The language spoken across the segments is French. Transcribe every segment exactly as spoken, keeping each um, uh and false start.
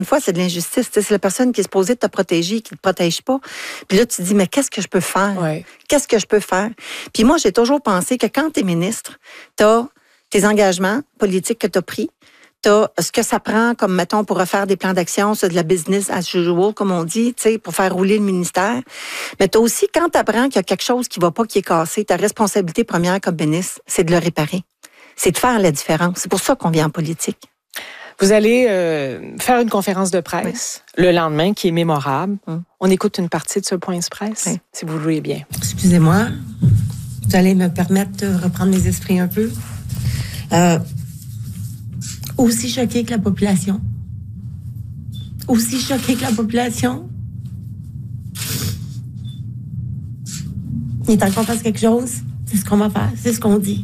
Une fois, c'est de l'injustice. C'est la personne qui est supposée te protéger, qui ne te protège pas. Puis là, tu te dis, mais qu'est-ce que je peux faire? Ouais. Qu'est-ce que je peux faire? Puis moi, j'ai toujours pensé que quand tu es ministre, tu as tes engagements politiques que tu as pris, tu as ce que ça prend, comme, mettons, pour refaire des plans d'action, c'est de la business as usual, comme on dit, tu sais, pour faire rouler le ministère. Mais tu as aussi, quand tu apprends qu'il y a quelque chose qui ne va pas, qui est cassé, ta responsabilité première comme ministre, c'est de le réparer. C'est de faire la différence. C'est pour ça qu'on vient en politique. Vous allez euh, faire une conférence de presse oui. le lendemain qui est mémorable. Hum. On écoute une partie de ce point de presse, oui. si vous le voulez bien. Excusez-moi, vous allez me permettre de reprendre mes esprits un peu. Euh, aussi choqué que la population. Aussi choqué que la population. Il est temps qu'on fasse quelque chose. C'est ce qu'on va faire, c'est ce qu'on dit.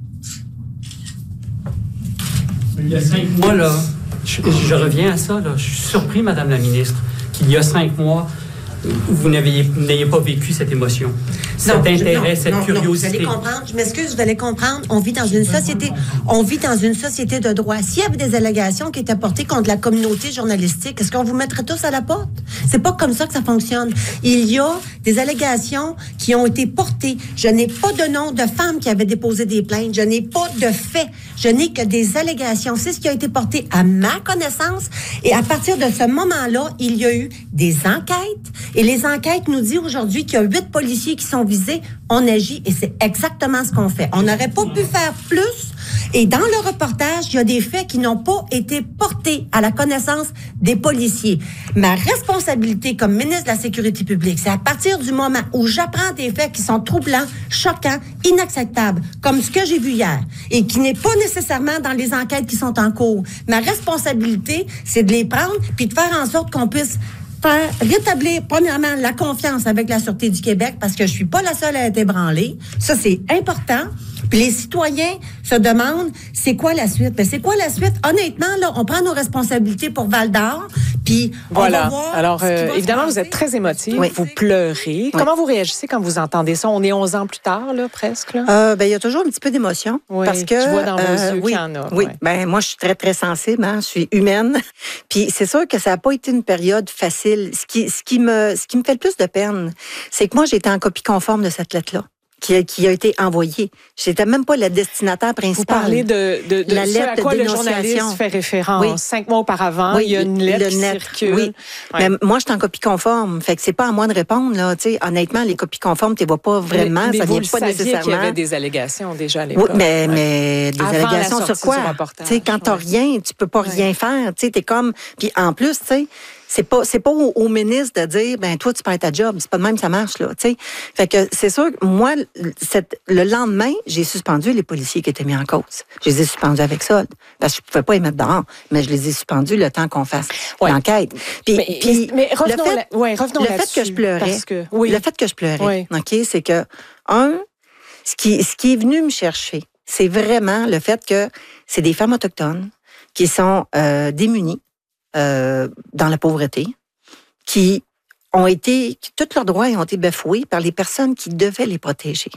Il y a cinq mois, là, je, je reviens à ça, là, je suis surpris, Madame la ministre, qu'il y a cinq mois, vous n'aviez, n'ayez pas vécu cette émotion, cet non, intérêt, non, cette non, curiosité. Non, vous allez comprendre, je m'excuse, vous allez comprendre, on vit dans une société, on vit dans une société de droit. S'il y avait des allégations qui étaient portées contre la communauté journalistique, est-ce qu'on vous mettrait tous à la porte? C'est pas comme ça que ça fonctionne. Il y a des allégations qui ont été portées. Je n'ai pas de nom de femmes qui avaient déposé des plaintes. Je n'ai pas de faits. Je n'ai que des allégations. C'est ce qui a été porté à ma connaissance. Et à partir de ce moment-là, il y a eu des enquêtes. Et les enquêtes nous disent aujourd'hui qu'il y a huit policiers qui sont visés. On agit et c'est exactement ce qu'on fait. On n'aurait pas pu faire plus. Et dans le reportage, il y a des faits qui n'ont pas été portés à la connaissance des policiers. Ma responsabilité comme ministre de la Sécurité publique, c'est à partir du moment où j'apprends des faits qui sont troublants, choquants, inacceptables, comme ce que j'ai vu hier, et qui n'est pas nécessairement dans les enquêtes qui sont en cours. Ma responsabilité, c'est de les prendre puis de faire en sorte qu'on puisse faire rétablir, premièrement, la confiance avec la Sûreté du Québec, parce que je suis pas la seule à être ébranlée. Ça, c'est important. Puis les citoyens se demandent, c'est quoi la suite? Ben, c'est quoi la suite? Honnêtement, là, on prend nos responsabilités pour Val-d'Or, puis voilà. on va voir. Alors, euh, évidemment, vous êtes très émotive, oui. vous pleurez. Oui. Comment vous réagissez quand vous entendez ça? On est onze ans plus tard, là, presque. Là. Euh, ben, il y a toujours un petit peu d'émotion. Oui, parce que, je vois dans vos euh, yeux oui, qu'il y en a. Oui, ouais. ben, moi, je suis très, très sensible. Hein? Je suis humaine. Puis c'est sûr que ça n'a pas été une période facile. Ce qui, ce qui me, ce qui me fait le plus de peine, c'est que moi, j'étais en copie conforme de cette lettre-là. Qui a, qui a été envoyée. J'étais même pas la destinataire principale. Vous parlez de, de, de la ce lettre à quoi de le journaliste fait référence. Oui. Cinq mois auparavant, oui, il y a une lettre qui lettre, circule. Oui. Ouais. Mais moi, je suis en copie conforme. Fait que c'est pas à moi de répondre, là. Tu sais, honnêtement, les copies conformes, tu les vois pas vraiment. Mais, mais ça vous vient pas nécessairement. Qu'il y avait des allégations déjà à l'époque. Oui, mais, ouais. mais des Avant allégations sur quoi? Tu sais, quand t'as ouais. rien, tu peux pas ouais. rien faire. Tu sais, t'es comme. Puis en plus, tu sais. C'est pas, c'est pas au, au ministre de dire, ben toi, tu perds ta job. C'est pas de même que ça marche, là, tu sais. Fait que c'est sûr que moi, cette, le lendemain, j'ai suspendu les policiers qui étaient mis en cause. Je les ai suspendus avec ça, parce que je pouvais pas les mettre dehors, mais je les ai suspendus le temps qu'on fasse ouais. l'enquête. Puis, mais, puis mais revenons, le fait, la, ouais, revenons le là-dessus. fait que je pleurais, que, oui. le fait que je pleurais, oui. ok, c'est que un, ce qui, ce qui est venu me chercher, c'est vraiment le fait que c'est des femmes autochtones qui sont euh, démunies euh, dans la pauvreté, qui ont été, qui, tous leurs droits ont été bafoués par les personnes qui devaient les protéger.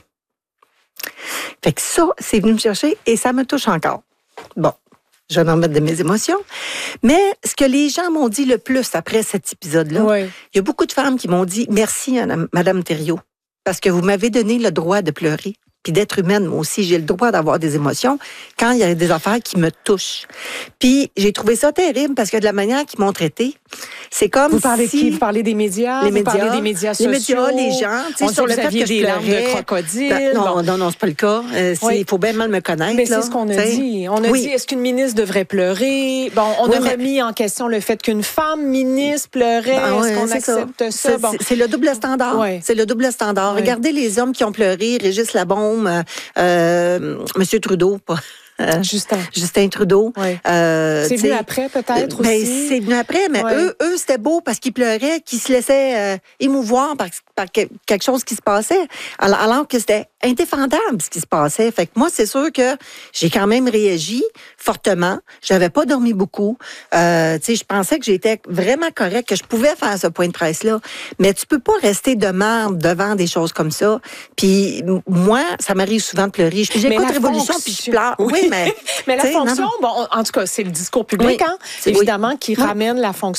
Fait que ça, c'est venu me chercher et ça me touche encore. Bon, je vais en mettre de mes émotions. Mais ce que les gens m'ont dit le plus après cet épisode-là, oui. il y a beaucoup de femmes qui m'ont dit « Merci, Madame, Madame Thériault, parce que vous m'avez donné le droit de pleurer. » Puis d'être humaine, moi aussi, j'ai le droit d'avoir des émotions quand il y a des affaires qui me touchent. Puis j'ai trouvé ça terrible parce que de la manière qu'ils m'ont traité, c'est comme vous parlez si... de qui? Vous parlez des médias? Les vous médias, parlez des médias sociaux? Les médias, les gens. Tu sais, sur le fait que je des larmes pleurais. de crocodile. Ben, non, bon. non, non, c'est pas le cas. Euh, oui. Il faut bien mal me connaître. Mais là, c'est ce qu'on a t'sais. dit. On a oui. dit, est-ce qu'une ministre devrait pleurer? Bon, on oui, a mais... remis en question le fait qu'une femme ministre pleurait. Ben, ouais, est-ce qu'on accepte ça? ça? Bon. C'est le double standard. Ouais. C'est le double standard. Ouais. Regardez les hommes qui ont pleuré, Régis Labaume, euh, euh, Monsieur Trudeau, pas... Euh, Justin. Justin Trudeau. Oui. Euh, c'est venu après, peut-être, ben, aussi? C'est venu après, mais oui. eux, eux c'était beau parce qu'ils pleuraient, qu'ils se laissaient euh, émouvoir par, par quelque chose qui se passait, alors, alors que c'était indéfendable ce qui se passait. Fait que moi, c'est sûr que j'ai quand même réagi fortement. J'avais pas dormi beaucoup. Euh, tu sais, je pensais que j'étais vraiment correcte, que je pouvais faire ce point de presse-là. Mais tu peux pas rester de marde devant des choses comme ça. Puis moi, ça m'arrive souvent de pleurer. Puis j'écoute Révolution, puis je pleure. Oui. mais... Mais la fonction, non, non. bon, en tout cas, c'est le discours public, oui, hein, évidemment, oui. qui oui. ramène la fonction